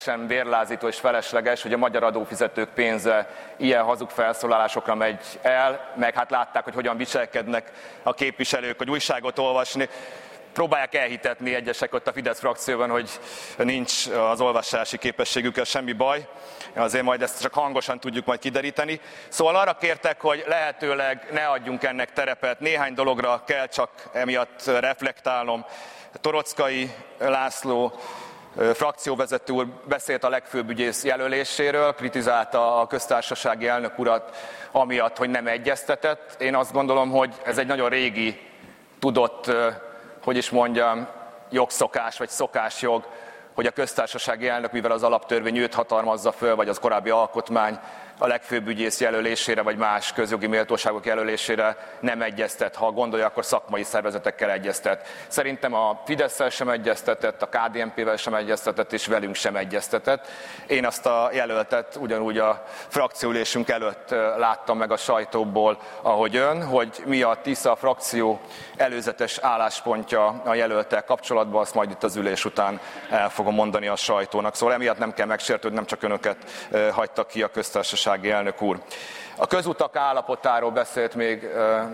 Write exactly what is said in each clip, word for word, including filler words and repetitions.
Sem vérlázító és felesleges, hogy a magyar adófizetők pénze ilyen hazug felszólalásokra megy el, meg hát látták, hogy hogyan viselkednek a képviselők, hogy újságot olvasni. Próbálják elhitetni egyesek ott a Fidesz frakcióban, hogy nincs az olvasási képességükkel semmi baj. Azért majd ezt csak hangosan tudjuk majd kideríteni. Szóval arra kértek, hogy lehetőleg ne adjunk ennek terepet. Néhány dologra kell csak emiatt reflektálnom. Toroczkai László frakcióvezető úr beszélt a legfőbb ügyész jelöléséről, kritizálta a köztársasági elnök urat amiatt, hogy nem egyeztetett. Én azt gondolom, hogy ez egy nagyon régi, tudott, hogy is mondjam, jogszokás vagy szokásjog, hogy a köztársasági elnök, mivel az alaptörvény őt hatalmazza föl, vagy az korábbi alkotmány a legfőbb ügyész jelölésére, vagy más közjogi méltóságok jelölésére nem egyeztet. Ha gondolja, akkor szakmai szervezetekkel egyeztet. Szerintem a Fidesszel sem egyeztetett, a ká dé en pé-vel sem egyeztetett, és velünk sem egyeztetett. Én azt a jelöltet ugyanúgy a frakcióülésünk előtt láttam meg a sajtóból, ahogy ön, hogy mi a Tisza frakció előzetes álláspontja a jelölttel kapcsolatban, azt majd itt az ülés után el fogom mondani a sajtónak. Szóval emiatt nem kell megsértődni, nem csak önöket hagytak ki a köztársasági elnök úr. A közutak állapotáról beszélt még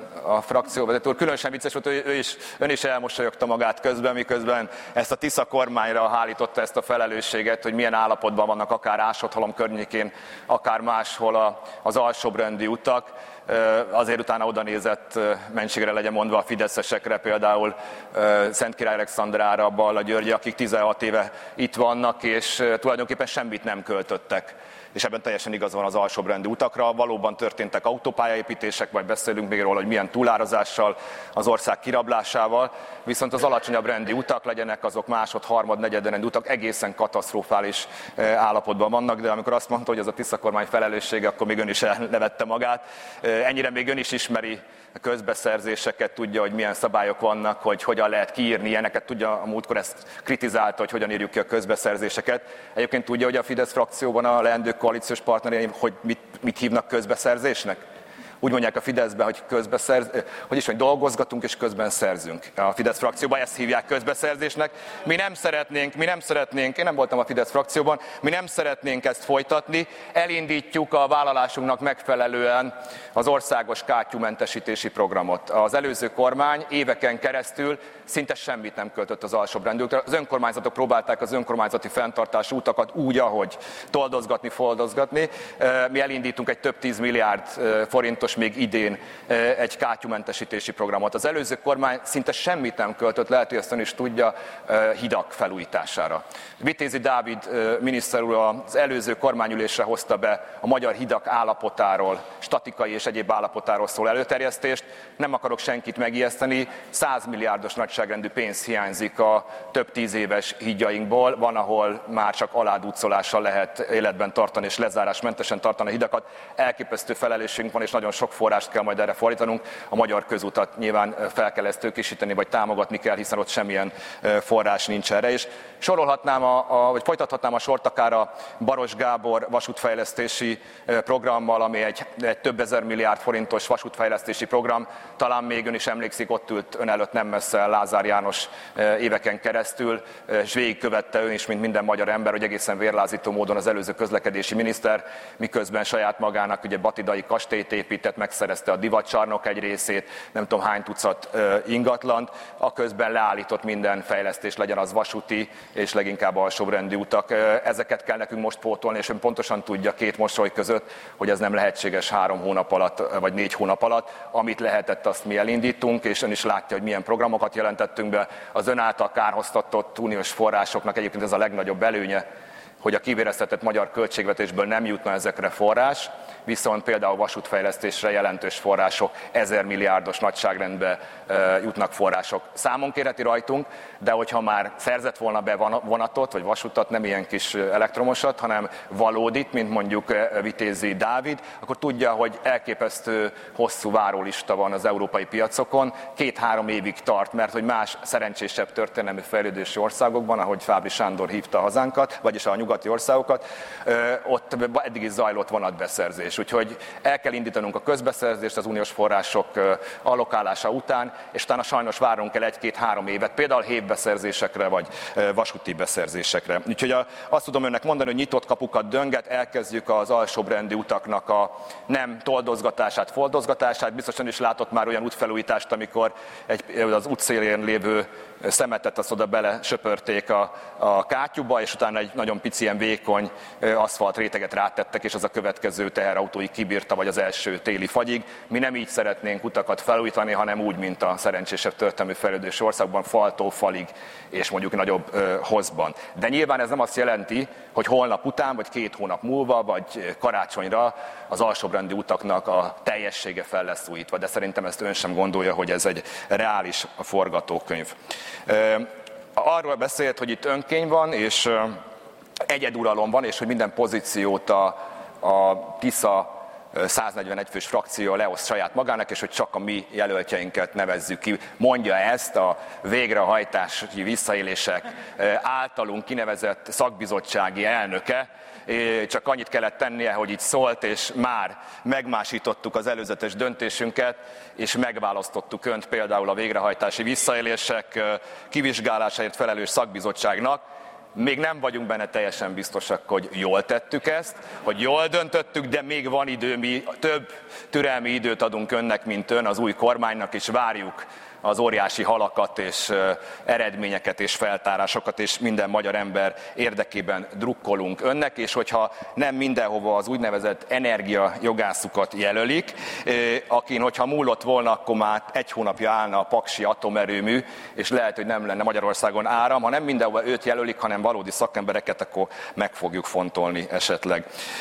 a frakcióvezető úr. Különösen vicces volt, ő is, ön is elmosolyogta magát közben, miközben ezt a Tisza kormányra hálította ezt a felelősséget, hogy milyen állapotban vannak akár Ásodhalom környékén, akár máshol az alsóbrendi utak. Azért utána oda nézett, mentségre legyen mondva, a fideszesekre, például Szentkirály Alexandrára, Balla György, akik tizenhat éve itt vannak, és tulajdonképpen semmit nem költöttek. És ebben teljesen igaz van az alsóbrendi utakra. Valóban történtek autópályaépítések, vagy beszélünk még róla, hogy milyen túlárazással, az ország kirablásával, viszont az alacsonyabb rendi utak, legyenek azok másod, harmad, negyed rendi utak, egészen katasztrofális állapotban vannak, de amikor azt mondta, hogy ez a Tisza kormány felelőssége, akkor még ön is elnevette magát. Ennyire még ön is ismeri a közbeszerzéseket, tudja, hogy milyen szabályok vannak, hogy hogyan lehet kiírni ilyeneket, tudja, a múltkor ezt kritizálta, hogy hogyan írjuk ki a közbeszerzéseket. Egyébként tudja, hogy a Fidesz frakcióban a leendő koalíciós partnereim, hogy mit, mit hívnak közbeszerzésnek? Úgy mondják a Fideszben, hogy közbeszerz, hogy is, hogy dolgozgatunk és közben szerzünk. A Fidesz frakcióban ezt hívják közbeszerzésnek. Mi nem szeretnénk, mi nem szeretnénk, én nem voltam a Fidesz frakcióban, mi nem szeretnénk ezt folytatni. Elindítjuk a vállalásunknak megfelelően az országos kátyúmentesítési programot. Az előző kormány éveken keresztül szinte semmit nem költött az alsóbrendűkre. Az önkormányzatok próbálták az önkormányzati fenntartási utakat úgy, ahogy toldozgatni, foldozgatni. Mi elindítunk egy több tíz milliárd forintos még idén egy kátyúmentesítési programot. Az előző kormány szinte semmit nem költött, lehet, hogy ezt ön is tudja, hidak felújítására. Vitézi Dávid miniszter úr az előző kormányülésre hozta be a magyar hidak állapotáról, statikai és egyéb állapotáról szól előterjesztést. Nem akarok senkit megijeszteni, száz milliárdos nagyságrendű pénz hiányzik a több tíz éves hídjainkból. Van, ahol már csak aládúcolással lehet életben tartani és lezárásmentesen tartani a hidakat. Elképesztő felelősségünk van, és nagyon sok forrást kell majd erre fordítanunk. A magyar közutat nyilván fel kell ezt tőkésíteni, vagy támogatni kell, hiszen ott semmilyen forrás nincs erre. És sorolhatnám, a, a, vagy folytathatnám a sort akár a Baros Gábor vasútfejlesztési programmal, ami egy, egy több ezer milliárd forintos vasútfejlesztési program. Talán még ön is emlékszik, ott ült ön előtt nem messze Lázár János éveken keresztül, és végigkövette ön is, mint minden magyar ember, hogy egészen vérlázító módon az előző közlekedési miniszter, miközben saját magának ugye batidai kastélyt épített, megszerezte a divatcsarnok egy részét, nem tudom hány tucat ingatlant, aközben leállított minden fejlesztés, legyen az vasúti és leginkább alsóbrendű utak. Ezeket kell nekünk most pótolni, és ön pontosan tudja két mosoly között, hogy ez nem lehetséges három hónap alatt, vagy négy hónap alatt. Amit lehetett, azt mi elindítunk, és ön is látja, hogy milyen programokat jelentettünk be. Az ön által kárhoztatott uniós forrásoknak egyébként ez a legnagyobb előnye, hogy a kivéreztetett magyar költségvetésből nem jutna ezekre forrás, viszont például vasútfejlesztésre jelentős források, ezer milliárdos nagyságrendbe e, jutnak források. Számon kérheti rajtunk, de hogyha már szerzett volna be vonatot, vagy vasutat, nem ilyen kis elektromosat, hanem valódit, mint mondjuk Vitézi Dávid, akkor tudja, hogy elképesztő hosszú várólista van az európai piacokon. Két-három évig tart, mert hogy más szerencsésebb történelmi fejlődési országokban, ahogy Fábry Sándor hívta hazánkat, vagyis a nyugat nyugati országokat, ott eddig is zajlott vonatbeszerzés. Úgyhogy el kell indítanunk a közbeszerzést az uniós források allokálása után, és utána sajnos várunk el egy-két-három évet, például hévbeszerzésekre vagy vasúti beszerzésekre. Úgyhogy azt tudom önnek mondani, hogy nyitott kapukat dönget, elkezdjük az alsóbrendű utaknak a nem toldozgatását, foldozgatását. Biztosan is látott már olyan útfelújítást, amikor egy, az útszélén lévő szemetet azt oda bele söpörték a, a kátyúba, és utána egy nagyon pici, ilyen vékony aszfalt réteget rátettek, és az a következő teherautóig kibírta, vagy az első téli fagyig. Mi nem így szeretnénk utakat felújítani, hanem úgy, mint a szerencsésebb történelmi fejlődés országban, faltól falig, és mondjuk nagyobb ö, hozban. De nyilván ez nem azt jelenti, hogy holnap után, vagy két hónap múlva, vagy karácsonyra az alsóbrendű utaknak a teljessége fel lesz újítva, de szerintem ezt ön sem gondolja, hogy ez egy reális forgatókönyv. Arról beszélt, hogy itt önkény van, és egyeduralom van, és hogy minden pozíciót a, a Tisza száznegyvenegy fős frakció leoszt saját magának, és hogy csak a mi jelöltjeinket nevezzük ki. Mondja ezt a végrehajtási visszaélések általunk kinevezett szakbizottsági elnöke. Csak annyit kellett tennie, hogy így szólt, és már megmásítottuk az előzetes döntésünket, és megválasztottuk önt például a végrehajtási visszaélések kivizsgálásáért felelős szakbizottságnak. Még nem vagyunk benne teljesen biztosak, hogy jól tettük ezt, hogy jól döntöttük, de még van idő, mi több türelmi időt adunk önnek, mint ön az új kormánynak, és várjuk az óriási halakat és eredményeket és feltárásokat, és minden magyar ember érdekében drukkolunk önnek, és hogyha nem mindenhova az úgynevezett energiajogászukat jelölik, akin, hogyha múlott volna, akkor már egy hónapja állna a paksi atomerőmű, és lehet, hogy nem lenne Magyarországon áram, ha nem mindenhova őt jelölik, hanem valódi szakembereket, akkor meg fogjuk fontolni esetleg.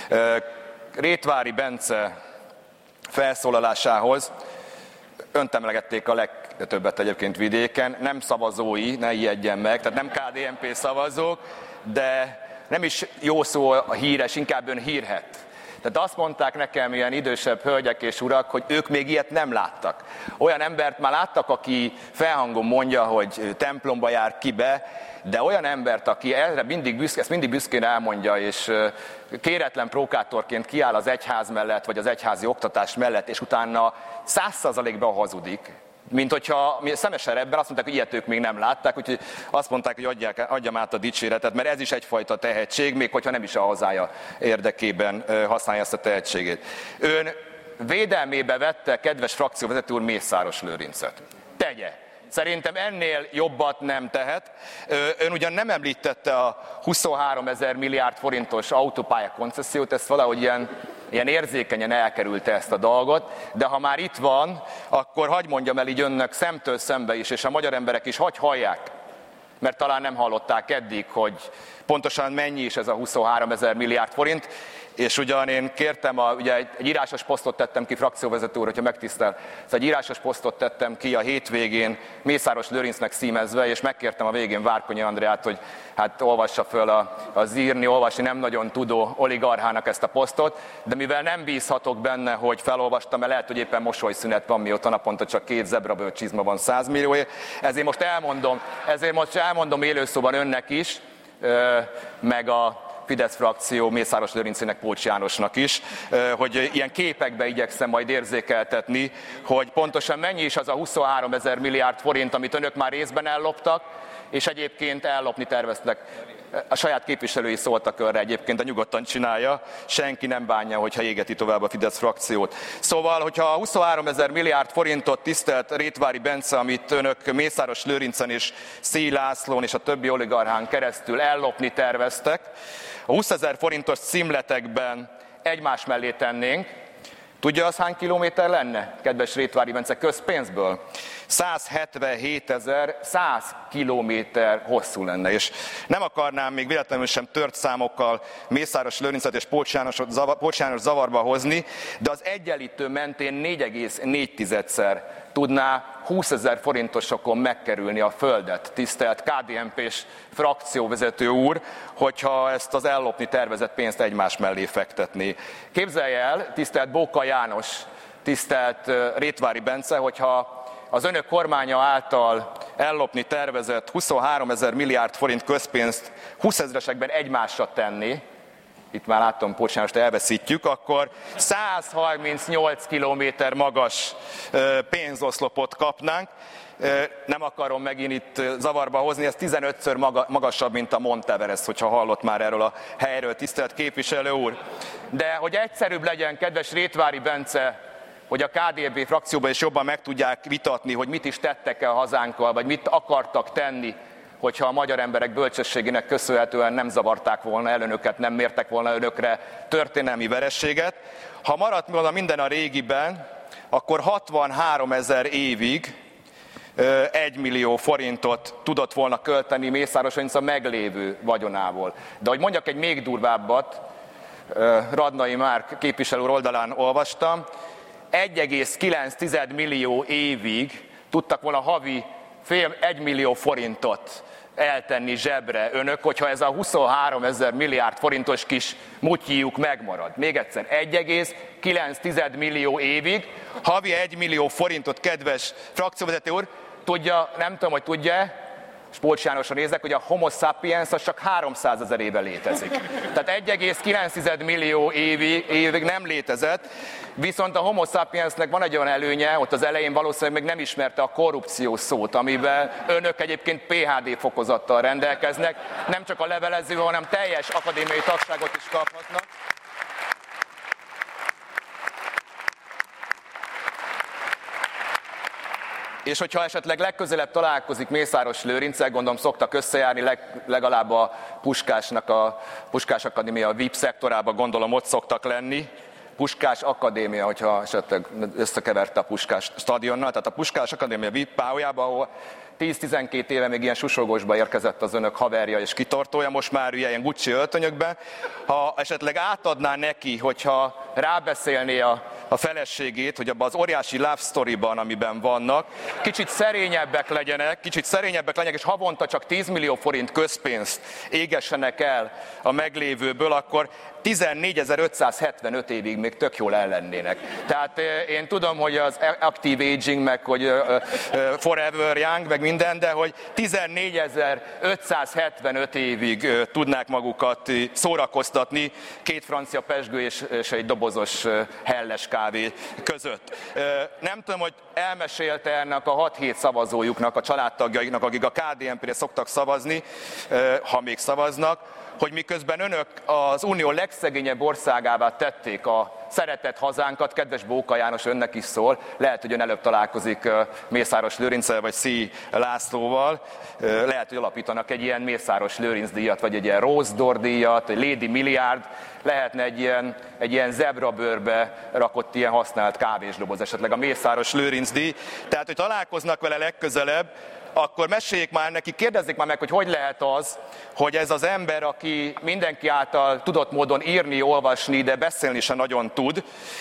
Rétvári Bence felszólalásához önt emlegették a legtöbbet egyébként vidéken, nem szavazói, ne ijedjen meg, tehát nem ká dé en pé szavazók, de nem is jó szó a híres, inkább ön hírhet. Tehát azt mondták nekem ilyen idősebb hölgyek és urak, hogy ők még ilyet nem láttak. Olyan embert már láttak, aki felhangon mondja, hogy templomba jár ki be, de olyan embert, aki erre mindig büszke, ezt mindig büszkén elmondja, és kéretlen prókátorként kiáll az egyház mellett, vagy az egyházi oktatás mellett, és utána száz százalékban hazudik, mint hogyha mi szemesen ebben azt mondták, hogy ilyet ők még nem látták, úgyhogy azt mondták, hogy adják, adjam át a dicséretet, mert ez is egyfajta tehetség, még hogyha nem is a hazája érdekében használja ezt a tehetségét. Ön védelmébe vette, kedves frakcióvezető úr, Mészáros Lőrincet. Tegye! Szerintem ennél jobbat nem tehet. Ön ugyan nem említette a huszonhárom ezer milliárd forintos autópálya koncessziót, ezt valahogy ilyen, ilyen érzékenyen elkerülte ezt a dolgot, de ha már itt van, akkor hadd mondjam el így önnek szemtől szembe is, és a magyar emberek is hagy hallják, mert talán nem hallották eddig, hogy pontosan mennyi is ez a huszonhárom ezer milliárd forint, és ugyan én kértem, a, ugye egy, egy írásos posztot tettem ki, frakcióvezető úr, hogyha megtisztel, szóval egy írásos posztot tettem ki a hétvégén Mészáros Lőrincnek címezve, és megkértem a végén Várkonyi Andreát, hogy hát olvassa föl a, az írni, olvasni nem nagyon tudó oligarchának ezt a posztot, de mivel nem bízhatok benne, hogy felolvastam, mert lehet, hogy éppen mosolyszünet van, mióta naponta csak két zebrabőr csizma van száz millióért, ezért most elmondom, ezért most elmondom élőszóban önnek is, meg a Fidesz frakció Mészáros Lőrincének, Pócs Jánosnak is, hogy ilyen képekbe igyekszem majd érzékeltetni, hogy pontosan mennyi is az a huszonhárom ezer milliárd forint, amit önök már részben elloptak, és egyébként ellopni terveztek. A saját képviselői szóltak önre egyébként, de nyugodtan csinálja, senki nem bánja, hogyha égeti tovább a Fidesz frakciót. Szóval, hogyha a huszonhárom ezer milliárd forintot, tisztelt Rétvári Bence, amit önök Mészáros Lőrincen és Szély Lászlón és a többi oligarchán keresztül ellopni terveztek, a húszezer forintos címletekben egymás mellé tennénk, tudja az hány kilométer lenne, kedves Rétvári Bence, közpénzből? száz hetvenhétezer száz kilométer hosszú lenne, és nem akarnám még véletlenül sem tört számokkal Mészáros Lőrincet és Pócs János zavarba hozni, de az egyenlítő mentén négy egész négy szer tudná húszezer forintosokon megkerülni a földet, tisztelt ká dé en pés frakcióvezető úr, hogyha ezt az ellopni tervezett pénzt egymás mellé fektetné. Képzelje el, tisztelt Bóka János, tisztelt Rétvári Bence, hogyha az önök kormánya által ellopni tervezett huszonháromezer milliárd forint közpénzt huszezresekben egymásra tenni, itt már láttam, Pocs Jánost elveszítjük, akkor százharmincnyolc kilométer magas pénzoszlopot kapnánk. Nem akarom megint itt zavarba hozni, ez tizenötször magasabb, mint a Monteverest, hogyha hallott már erről a helyről, tisztelt képviselő úr. De hogy egyszerűbb legyen, kedves Rétvári Bence, hogy a ká dé en pé frakcióban is jobban meg tudják vitatni, hogy mit is tettek el hazánkkal, vagy mit akartak tenni, hogyha a magyar emberek bölcsességének köszönhetően nem zavarták volna el önöket, nem mértek volna önökre történelmi vereséget. Ha maradt volna minden a régiben, akkor hatvanháromezer évig egy millió forintot tudott volna költeni Mészáros Lőrinc a meglévő vagyonából. De hogy mondjak egy még durvábbat, Radnai Márk képviselő úr oldalán olvastam, egy egész kilenc millió évig tudtak volna havi fél egy millió forintot eltenni zsebre önök, hogyha ez a huszonháromezer milliárd forintos kis mutyiuk megmarad. Még egyszer, egy egész kilenc millió évig, havi egy millió forintot, kedves frakcióvezető úr, tudja, nem tudom, hogy tudja-e, Spolcs Jánosra nézek, hogy a Homo sapiens az csak háromszázezer éve létezik. Tehát egy egész kilenc millió évig, évig nem létezett, viszont a Homo sapiensnek van egy olyan előnye, ott az elején valószínűleg még nem ismerte a korrupció szót, amiben önök egyébként pé há dé fokozattal rendelkeznek, nem csak a levelező, hanem teljes akadémiai tagságot is kaphatnak. És hogyha esetleg legközelebb találkozik Mészáros Lőrinccel, gondolom szoktak összejárni, leg, legalább a Puskásnak a Puskás Akadémia vé i pé szektorában, gondolom ott szoktak lenni. Puskás Akadémia, hogyha esetleg összekeverte a Puskás stadionnal, tehát a Puskás Akadémia vé i pé pályajába, ahol tíz-tizenkét éve még ilyen susorgósba érkezett az önök haverja és kitartója, most már ilyen Gucci öltönyökben. Ha esetleg átadná neki, hogyha rábeszélné a, a feleségét, hogy abban az óriási love storyban, amiben vannak, kicsit szerényebbek legyenek, kicsit szerényebbek legyenek, és havonta csak tíz millió forint közpénzt égessenek el a meglévőből, akkor tizennégyezer-ötszázhetvenöt évig még tök jól ellennének. Tehát én tudom, hogy az active aging, meg hogy forever young, meg minden, de hogy tizennégyezer-ötszázhetvenöt évig tudnák magukat szórakoztatni két francia pezsgő és, és egy dobozos helles kávé között. Nem tudom, hogy elmesélte ennek a hat-hét szavazójuknak, a családtagjaiknak, akik a ká dé en pére szoktak szavazni, ha még szavaznak, hogy miközben önök az unió legszegényebb országává tették a szeretett hazánkat, kedves Bóka János, önnek is szól, lehet, hogy ön előbb találkozik Mészáros Lőrinccel vagy Szí Lászlóval, lehet, hogy alapítanak egy ilyen Mészáros Lőrinc díjat, vagy egy ilyen Rose d'Or díjat, egy Lady Milliárd, lehetne egy ilyen, egy ilyen zebrabőrbe rakott ilyen használt kávésdoboz, esetleg a Mészáros Lőrinc díj. Tehát, hogy találkoznak vele legközelebb, akkor meséljék már neki, kérdezzék már meg, hogy hogy lehet az, hogy ez az ember, aki mindenki által tudott módon írni, olvasni, de beszélni sem nagyon tud,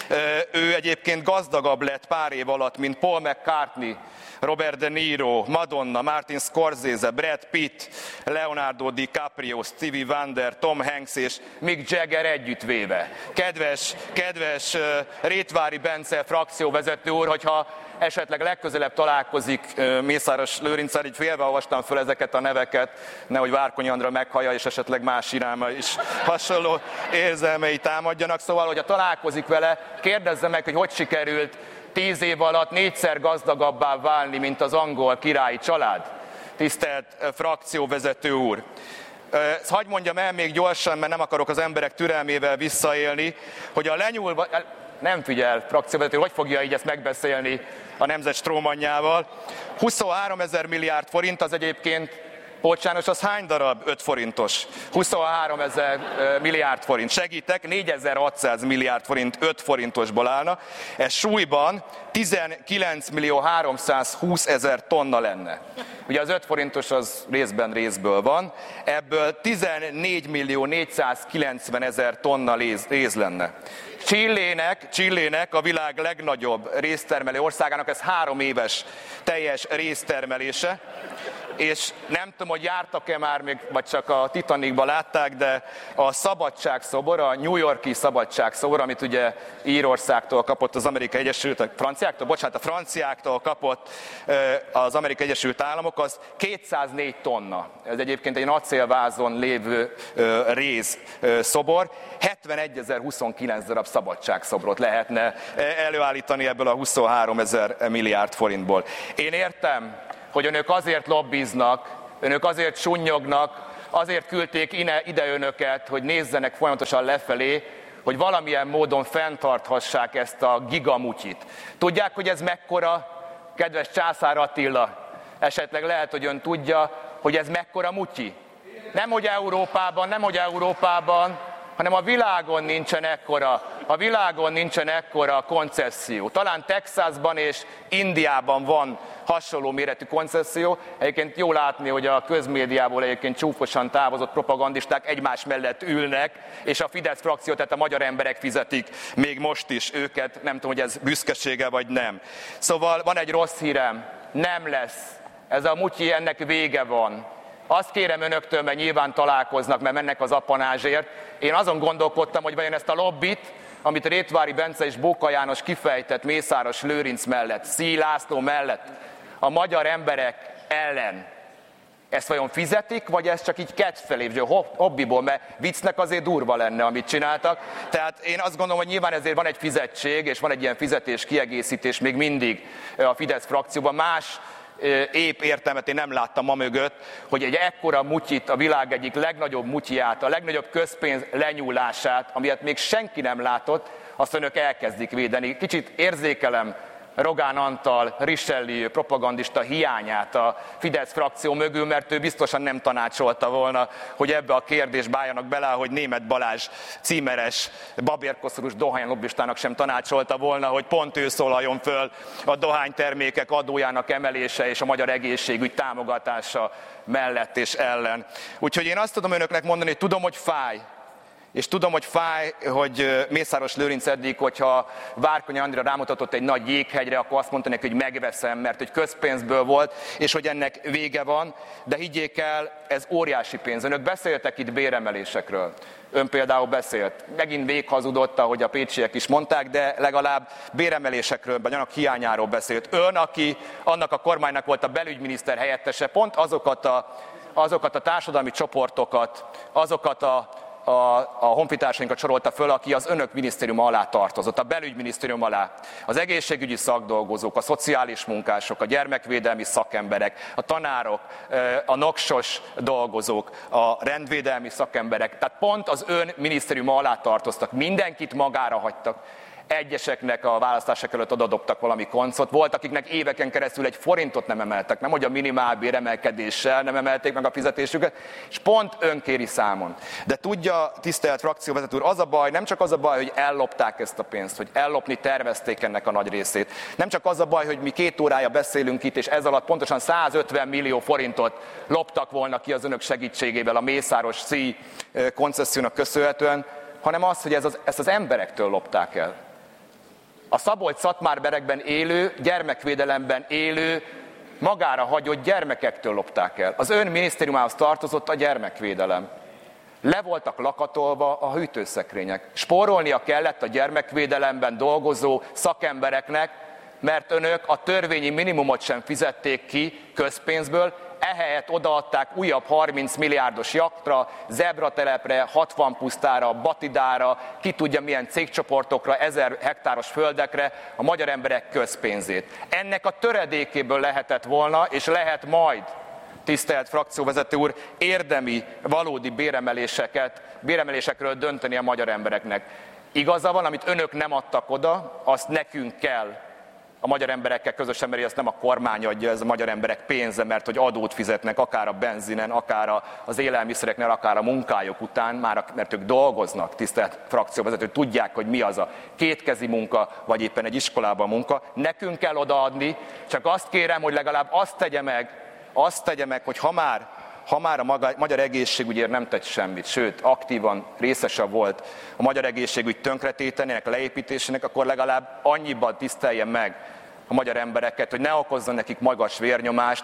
ő egyébként gazdagabb lett pár év alatt, mint Paul McCartney, Robert De Niro, Madonna, Martin Scorsese, Brad Pitt, Leonardo DiCaprio, Stevie Wonder, Tom Hanks és Mick Jagger együttvéve. Kedves, kedves Rétvári Bence frakcióvezető úr, hogyha esetleg legközelebb találkozik Mészáros Lőrinccel, így félbeolvastam föl ezeket a neveket, nehogy Várkonyi Andra meghallja, és esetleg más irányba is hasonló érzelmei támadjanak. Szóval, hogyha találkozik vele, kérdezze meg, hogy hogy sikerült tíz év alatt négyszer gazdagabbá válni, mint az angol királyi család. Tisztelt frakcióvezető úr! Ezt hadd mondjam el még gyorsan, mert nem akarok az emberek türelmével visszaélni, hogy a lenyúlva... Nem figyel, frakcióvezető, hogy fogja így ezt megbeszélni a nemzet strómanjával. huszonháromezer milliárd forint az egyébként, Pocs János, az hány darab öt forintos? huszonháromezer milliárd forint. Segítek, négyezer-hatszáz milliárd forint öt forintosból állna. Ez súlyban tizenkilenc millió háromszázhúszezer tonna lenne. Ugye az öt forintos az részben részből van, ebből tizennégy millió négyszázkilencvenezer tonna réz lenne. Chillének, Chillének, a világ legnagyobb réztermelő országának ez három éves teljes réztermelése. és nem tudom, hogy jártak-e már még, vagy csak a Titanicban látták, de a szabadságszobor, a New York-i szabadságszobor, amit ugye Írországtól kapott az Amerikai Egyesült, a franciáktól, bocsánat, a franciáktól kapott az Amerikai Egyesült Államok, az kétszáznégy tonna. Ez egyébként egy acélvázon lévő réz szobor. hetvenegyezer-huszonkilenc darab szabadságszobrot lehetne előállítani ebből a huszonháromezer milliárd forintból. Én értem, hogy önök azért lobbiznak, önök azért sunnyognak, azért küldték ide önöket, hogy nézzenek folyamatosan lefelé, hogy valamilyen módon fenntarthassák ezt a gigamutyit. Tudják, hogy ez mekkora, kedves Császár Attila? Esetleg lehet, hogy ön tudja, hogy ez mekkora mutyi? Nem, hogy Európában, nem, hogy Európában, hanem a világon nincsen ekkora, a világon nincsen ekkora koncesszió. Talán Texasban és Indiában van hasonló méretű koncesszió. Egyébként jó látni, hogy a közmédiából egyébként csúfosan távozott propagandisták egymás mellett ülnek, és a Fidesz frakció, tehát a magyar emberek fizetik még most is őket, nem tudom, hogy ez büszkesége vagy nem. Szóval van egy rossz hírem, nem lesz. Ez a mutyi, ennek vége van. Azt kérem önöktől, mert nyilván találkoznak, mert mennek az apanázsért. Én azon gondolkodtam, hogy vajon ezt a lobbit, amit Rétvári Bence és Bóka János kifejtett Mészáros Lőrinc mellett, Szijj László mellett, a magyar emberek ellen, ezt vajon fizetik, vagy ez csak így kedvfelé, hobbiból, mert viccnek azért durva lenne, amit csináltak. Tehát én azt gondolom, hogy nyilván ezért van egy fizetség, és van egy ilyen fizetés kiegészítés még mindig a Fidesz frakcióban. Más épp értelmet én nem láttam ma mögött, hogy egy ekkora mutyit, a világ egyik legnagyobb mutyját, a legnagyobb közpénz lenyúlását, amilyet még senki nem látott, azt önök elkezdik védeni. Kicsit érzékelem Rogán Antal, Richelieu propagandista hiányát a Fidesz frakció mögül, mert ő biztosan nem tanácsolta volna, hogy ebbe a kérdésbe álljanak bele, hogy Németh Balázs címeres, babérkoszorús dohánylobbistának sem tanácsolta volna, hogy pont ő szólaljon föl a dohánytermékek adójának emelése és a magyar egészségügy támogatása mellett és ellen. Úgyhogy én azt tudom önöknek mondani, hogy tudom, hogy fáj, és tudom, hogy fáj, hogy Mészáros Lőrinc eddig, hogyha Várkonyi Andrea rámutatott egy nagy jéghegyre, akkor azt mondta neki, hogy megveszem, mert hogy közpénzből volt, és hogy ennek vége van, de higgyék el, ez óriási pénz. Önök beszéltek itt béremelésekről. Ön például beszélt. Megint véghazudott, ahogy a pécsiek is mondták, de legalább béremelésekről, vagy annak hiányáról beszélt. Ön, aki annak a kormánynak volt a belügyminiszter helyettese, pont azokat a, azokat a társadalmi csoportokat, azokat a a, a honfitársainkat sorolta föl, aki az önök minisztérium alá tartozott, a belügyminisztérium alá. Az egészségügyi szakdolgozók, a szociális munkások, a gyermekvédelmi szakemberek, a tanárok, a noksos dolgozók, a rendvédelmi szakemberek. Tehát pont az ön minisztérium alá tartoztak, mindenkit magára hagytak. Egyeseknek a választások előtt odadobtak valami koncot, volt, akiknek éveken keresztül egy forintot nem emeltek, nem hogy a minimálbér emelkedéssel nem emelték meg a fizetésüket, és pont ön kéri számon. De tudja, tisztelt frakcióvezető úr, az a baj, nem csak az a baj, hogy ellopták ezt a pénzt, hogy ellopni tervezték ennek a nagy részét. Nem csak az a baj, hogy mi két órája beszélünk itt, és ez alatt pontosan százötven millió forintot loptak volna ki az önök segítségével a Mészáros Szijj koncessziónak köszönhetően, hanem az, hogy ez az, ezt az emberektől lopták el. A Szabolcs-Szatmár-Berekben élő, gyermekvédelemben élő, magára hagyott gyermekektől lopták el. Az ön minisztériumához tartozott a gyermekvédelem. Le voltak lakatolva a hűtőszekrények. Spórolnia kellett a gyermekvédelemben dolgozó szakembereknek, mert önök a törvényi minimumot sem fizették ki közpénzből, ehelyett odaadták újabb harminc milliárdos jaktra, zebratelepre, hatvan pusztára, batidára, ki tudja milyen cégcsoportokra, ezer hektáros földekre a magyar emberek közpénzét. Ennek a töredékéből lehetett volna, és lehet majd, tisztelt frakcióvezető úr, érdemi, valódi béremeléseket, béremelésekről dönteni a magyar embereknek. Igaza van, amit önök nem adtak oda, azt nekünk kell a magyar emberekkel közösen, mert ezt nem a kormány adja, ez a magyar emberek pénze, mert hogy adót fizetnek akár a benzinen, akár az élelmiszereknél, akár a munkájuk után, már mert ők dolgoznak, tisztelt frakcióvezető, tudják, hogy mi az a kétkezi munka, vagy éppen egy iskolában munka. Nekünk kell odaadni, csak azt kérem, hogy legalább azt tegye meg, azt tegye meg, hogy ha már, ha már a maga, magyar egészségügyért nem tett semmit, sőt, aktívan részese volt a magyar egészségügy tönkretételének, leépítésének, akkor legalább annyiban tiszteljen meg a magyar embereket, hogy ne okozzon nekik magas vérnyomást,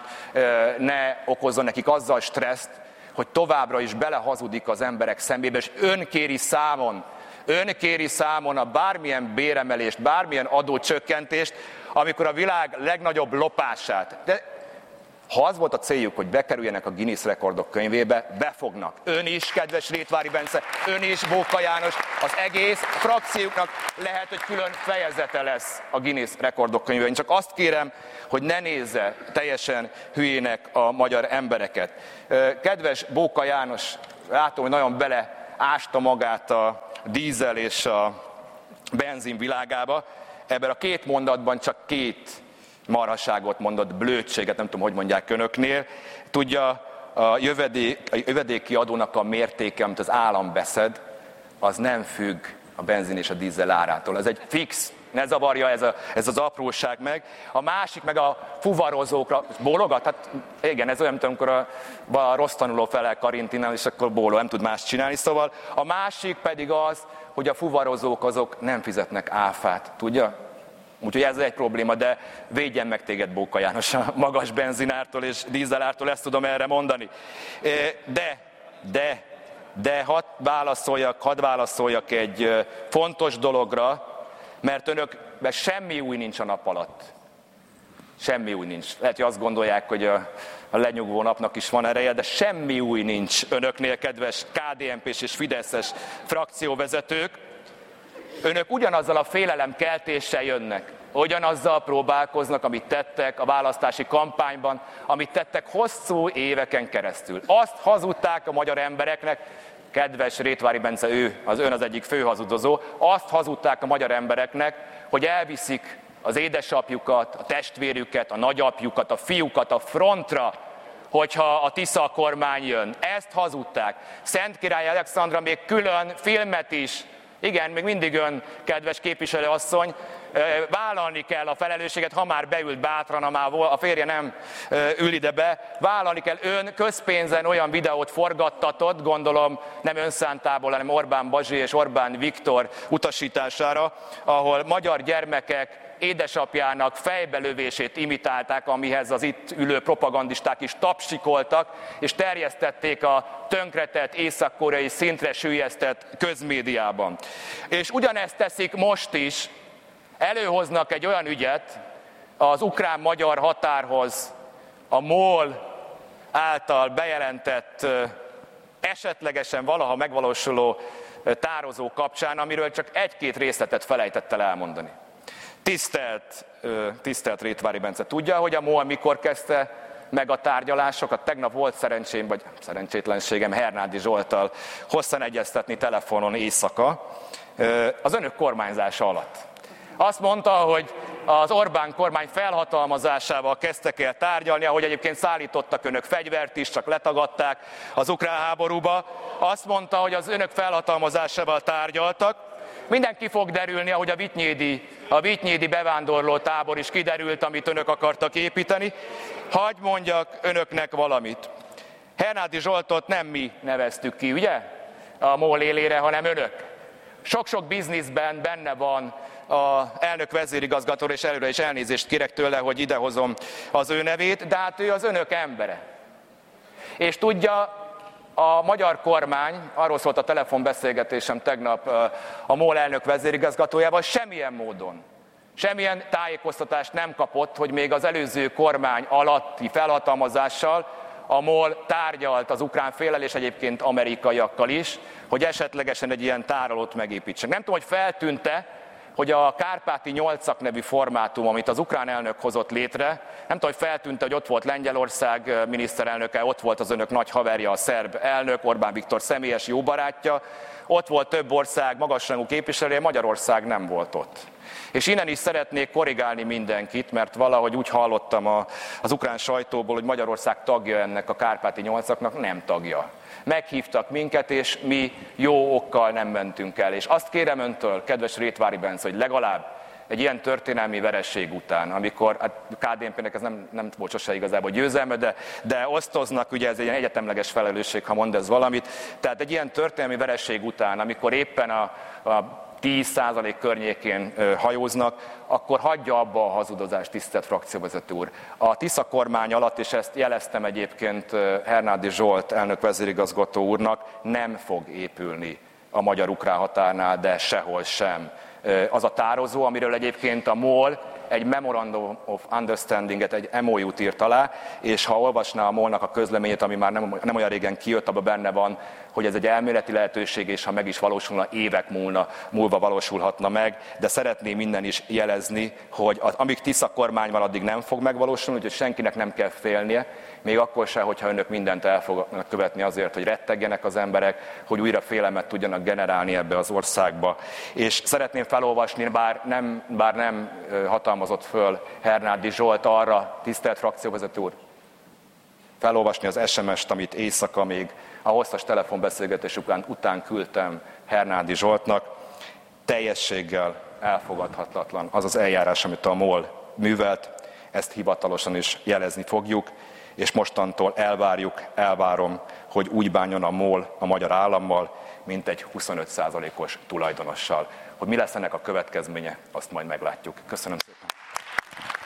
ne okozzon nekik azzal stresszt, hogy továbbra is belehazudik az emberek szemébe, és önkéri számon, önkéri számon a bármilyen béremelést, bármilyen adócsökkentést, amikor a világ legnagyobb lopását. De ha az volt a céljuk, hogy bekerüljenek a Guinness rekordok könyvébe, befognak. Ön is, kedves Rétvári Bence, ön is, Bóka János, az egész frakcióknak lehet, hogy külön fejezete lesz a Guinness rekordok könyvében. Én csak azt kérem, hogy ne nézze teljesen hülyének a magyar embereket. Kedves Bóka János, látom, hogy nagyon beleásta magát a dízel és a benzin világába. Ebben a két mondatban csak két marhaságot mondott, blödséget, nem tudom, hogy mondják önöknél. Tudja, a, jövedék, a jövedéki adónak a mértéke, amit az állam beszed, az nem függ a benzin és a dízel árától. Ez egy fix, ne zavarja ez, a, ez az apróság meg. A másik meg a fuvarozókra, bólogat? Hát igen, ez olyan, mint amikor a, a rossz tanuló felel karintinál, és akkor bólog, nem tud más csinálni. Szóval a másik pedig az, hogy a fuvarozók azok nem fizetnek áfát, tudja? Úgyhogy ez egy probléma, de védjen meg téged, Bóka János, a magas benzinártól és dízelártól, ezt tudom erre mondani. De, de, de hadd válaszoljak, hadd válaszoljak egy fontos dologra, mert önökben semmi új nincs a nap alatt. Semmi új nincs. Lehet, hogy azt gondolják, hogy a, a lenyugvó napnak is van ereje, de semmi új nincs önöknél, kedves ká dé en pés és fideszes frakcióvezetők. Önök ugyanazzal a félelemkeltéssel jönnek, ugyanazzal próbálkoznak, amit tettek a választási kampányban, amit tettek hosszú éveken keresztül. Azt hazudták a magyar embereknek, kedves Rétvári Bence, ő, az ön az egyik főhazudozó, azt hazudták a magyar embereknek, hogy elviszik az édesapjukat, a testvérüket, a nagyapjukat, a fiúkat a frontra, hogyha a Tisza kormány jön. Ezt hazudták. Szentkirály Alexandra még külön filmet is, igen, még mindig ön, kedves képviselőasszony, vállalni kell a felelősséget, ha már beült bátran, ha már a férje nem ül ide be, vállalni kell. Ön közpénzen olyan videót forgattatott, gondolom nem önszántából, hanem Orbán Bazsi és Orbán Viktor utasítására, ahol magyar gyermekek édesapjának fejbelövését imitálták, amihez az itt ülő propagandisták is tapsikoltak, és terjesztették a tönkretett, észak-koreai szintre süllyesztett közmédiában. És ugyanezt teszik most is, előhoznak egy olyan ügyet az ukrán-magyar határhoz a MOL által bejelentett esetlegesen valaha megvalósuló tározó kapcsán, amiről csak egy-két részletet felejtett el elmondani. Tisztelt, tisztelt Rétvári Bence, tudja, hogy a MOL mikor kezdte meg a tárgyalásokat? Tegnap volt szerencsém, vagy szerencsétlenségem Hernádi Zsolttal hosszan egyeztetni telefonon éjszaka, az önök kormányzása alatt. Azt mondta, hogy az Orbán kormány felhatalmazásával kezdtek el tárgyalni, ahogy egyébként szállítottak önök fegyvert is, csak letagadták az ukrán háborúba. Azt mondta, hogy az önök felhatalmazásával tárgyaltak. Minden ki fog derülni, ahogy a Vitynyédi, a Vitynyédi bevándorló tábor is kiderült, amit önök akartak építeni. Hagy mondjak önöknek valamit. Hernádi Zsoltot nem mi neveztük ki, ugye? A MOL élére, hanem önök. Sok-sok bizniszben benne van az elnök vezérigazgató, és előre is elnézést kérek tőle, hogy idehozom az ő nevét, de hát ő az önök embere. És tudja, a magyar kormány, arról szólt a telefonbeszélgetésem tegnap a MOL elnök vezérigazgatójával, semmilyen módon, semmilyen tájékoztatást nem kapott, hogy még az előző kormány alatti felhatalmazással a MOL tárgyalt az ukrán féllel, és egyébként amerikaiakkal is, hogy esetlegesen egy ilyen tárolót megépítsen. Nem tudom, hogy feltűnt-e, hogy a Kárpáti nyolcak nevű formátum, amit az ukrán elnök hozott létre, nem tudom, hogy feltűnt, hogy ott volt Lengyelország miniszterelnöke, ott volt az önök nagy haverja, a szerb elnök, Orbán Viktor személyes jó barátja, ott volt több ország magasrangú képviselője, Magyarország nem volt ott. És innen is szeretnék korrigálni mindenkit, mert valahogy úgy hallottam az ukrán sajtóból, hogy Magyarország tagja ennek a Kárpáti nyolcaknak, nem tagja. Meghívtak minket, és mi jó okkal nem mentünk el. És azt kérem öntől, kedves Rétvári Bence, hogy legalább egy ilyen történelmi veresség után, amikor, hát ká dé en pének ez nem, nem volt sose igazából győzelme, de, de osztoznak, ugye ez egy ilyen egyetemleges felelősség, ha mond ez valamit. Tehát egy ilyen történelmi veresség után, amikor éppen a, a tíz százalék környékén hajóznak, akkor hagyja abba a hazudozást, tisztelt frakcióvezető úr. A Tisza kormány alatt, és ezt jeleztem egyébként Hernádi Zsolt elnök vezérigazgató úrnak, nem fog épülni a magyar-ukrán határnál, de sehol sem. Az a tározó, amiről egyébként a MOL egy Memorandum of Understanding-et, egy em o u-t írt alá, és ha olvasná a MOL-nak a közleményét, ami már nem, nem olyan régen kijött, abban benne van, hogy ez egy elméleti lehetőség, és ha meg is valósulna, évek múlna, múlva valósulhatna meg, de szeretném minden is jelezni, hogy az, amíg Tisza kormány van, addig nem fog megvalósulni, úgyhogy senkinek nem kell félnie, még akkor se, hogyha önök mindent el fognak követni azért, hogy rettegjenek az emberek, hogy újra félelmet tudjanak generálni ebbe az országba. És szeretném felolvasni, bár nem, bár nem hatalmazott föl Hernádi Zsolt arra, tisztelt frakcióvezető úr, felolvasni az es em est, amit éjszaka még a hosszas telefonbeszélgetés után, után küldtem Hernádi Zsoltnak. Teljességgel elfogadhatatlan az az eljárás, amit a MOL művelt, ezt hivatalosan is jelezni fogjuk, és mostantól elvárjuk, elvárom, hogy úgy bánjon a MOL a magyar állammal, mint egy huszonöt százalékos tulajdonossal. Hogy mi lesz ennek a következménye, azt majd meglátjuk. Köszönöm szépen.